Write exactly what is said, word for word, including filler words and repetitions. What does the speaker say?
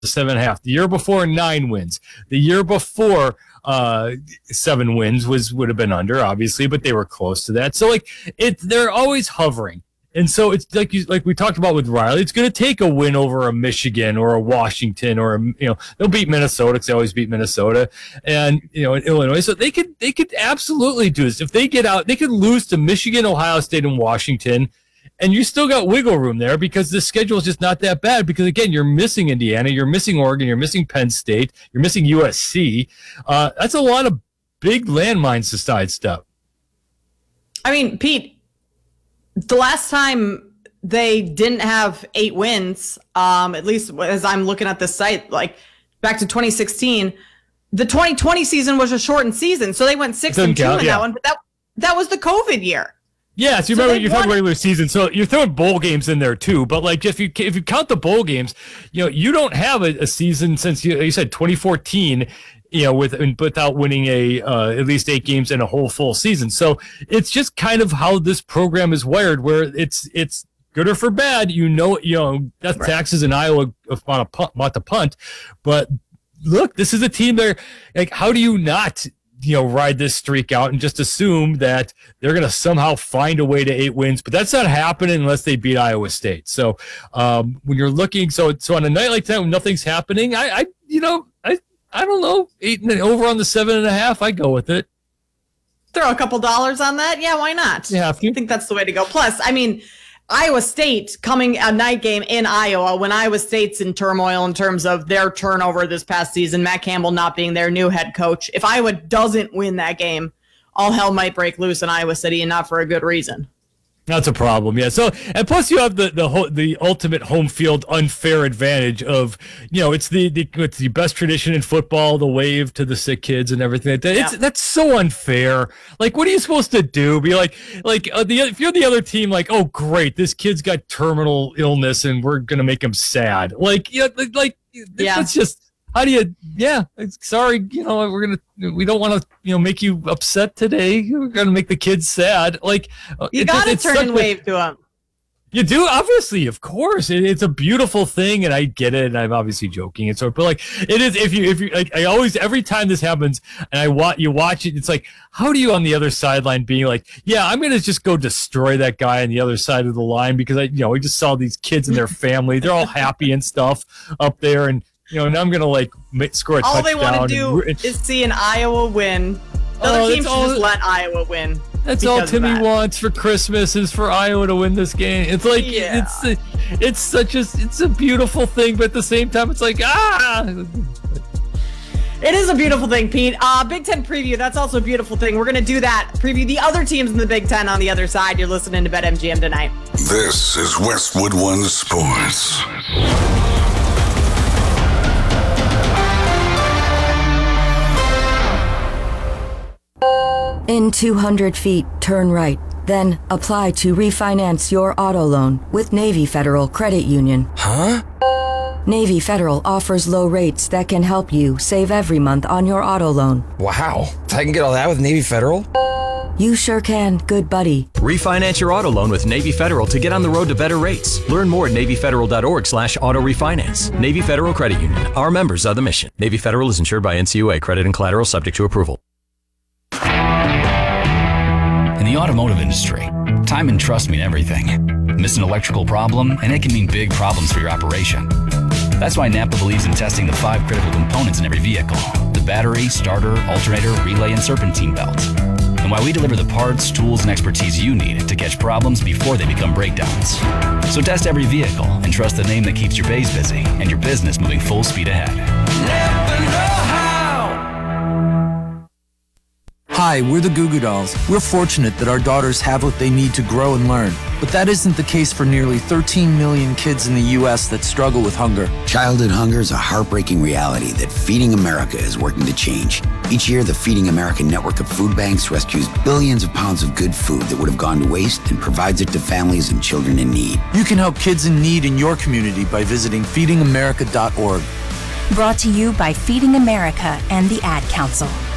seven and a half. The year before, nine wins. The year before, uh, seven wins was would have been under, obviously, but they were close to that. So like it, they're always hovering. And so it's like you, like we talked about with Riley, it's going to take a win over a Michigan or a Washington or a, you know, they'll beat Minnesota because they always beat Minnesota and, you know, in Illinois. So they could, they could absolutely do this. If they get out, they could lose to Michigan, Ohio State, and Washington, and you still got wiggle room there because the schedule is just not that bad because, again, you're missing Indiana, you're missing Oregon, you're missing Penn State, you're missing U S C. Uh, that's a lot of big landmines to sidestep. I mean, Pete, the last time they didn't have eight wins, um, at least as I'm looking at this site, like back to twenty sixteen, the twenty twenty season was a shortened season, so they went six and two in yeah. that one. But that that was the COVID year. Yeah, so you so remember you're won- talking regular season, so you're throwing bowl games in there too. But like if you if you count the bowl games, you know you don't have a, a season since you, you said twenty fourteen. You know, with without winning a uh, at least eight games in a whole full season. So it's just kind of how this program is wired, where it's it's good or for bad. You know, you know, death right. taxes in Iowa on a punt, about the punt, but look, this is a team there. Like, how do you not you know ride this streak out and just assume that they're going to somehow find a way to eight wins? But that's not happening unless they beat Iowa State. So um, when you're looking, so so on a night like that when nothing's happening, I, I you know I. I don't know, eight and over on the seven and a half. I go with it. Throw a couple dollars on that. Yeah, why not? Yeah, I think that's the way to go. Plus, I mean, Iowa State coming a night game in Iowa when Iowa State's in turmoil in terms of their turnover this past season, Matt Campbell not being their new head coach. If Iowa doesn't win that game, all hell might break loose in Iowa City, and not for a good reason. That's a problem, yeah. So, and plus you have the the ho- the ultimate home field unfair advantage of, you know, it's the, the it's the best tradition in football, the wave to the sick kids and everything like that. It's, yeah. That's so unfair. Like, what are you supposed to do? Be like, like uh, the if you're the other team, like, oh great, this kid's got terminal illness and we're gonna make him sad. Like, yeah, like, like yeah. it's just. How do you, yeah, sorry, you know, we're going to, we don't want to, you know, make you upset today. We're going to make the kids sad. Like, you got to turn and wave to them. You do, obviously, of course. It, it's a beautiful thing, and I get it, and I'm obviously joking. And so, but like, it is, if you, if you, like, I always, every time this happens, and I watch, you watch it, it's like, how do you on the other sideline being like, yeah, I'm going to just go destroy that guy on the other side of the line because I, you know, we just saw these kids and their family. They're all happy and stuff up there, and, you know, now I'm going to, like, make, score a all touchdown. All they want to do and, is see an Iowa win. The other oh, team should all, just let Iowa win. That's all Timmy wants for Christmas is for Iowa to win this game. It's like, yeah. it's it's such a, it's a beautiful thing, but at the same time, it's like, ah. It is a beautiful thing, Pete. Uh, Big Ten preview, that's also a beautiful thing. We're going to do that, preview the other teams in the Big Ten on the other side. You're listening to BetMGM tonight. This is Westwood One Sports. In two hundred feet, turn right. Then apply to refinance your auto loan with Navy Federal Credit Union. Huh? Navy Federal offers low rates that can help you save every month on your auto loan. Wow. I can get all that with Navy Federal? You sure can, good buddy. Refinance your auto loan with Navy Federal to get on the road to better rates. Learn more at NavyFederal.org slash auto refinance. Navy Federal Credit Union. Our members are the mission. Navy Federal is insured by N C U A. Credit and collateral subject to approval. In the automotive industry, time and trust mean everything. Miss an electrical problem, and it can mean big problems for your operation. That's why Napa believes in testing the five critical components in every vehicle: the battery, starter, alternator, relay, and serpentine belt. And why we deliver the parts, tools, and expertise you need to catch problems before they become breakdowns. So test every vehicle and trust the name that keeps your bays busy and your business moving full speed ahead. Napa know-how. Hi, we're the Goo Goo Dolls. We're fortunate that our daughters have what they need to grow and learn. But that isn't the case for nearly thirteen million kids in the U S that struggle with hunger. Childhood hunger is a heartbreaking reality that Feeding America is working to change. Each year, the Feeding America network of food banks rescues billions of pounds of good food that would have gone to waste and provides it to families and children in need. You can help kids in need in your community by visiting feeding america dot org. Brought to you by Feeding America and the Ad Council.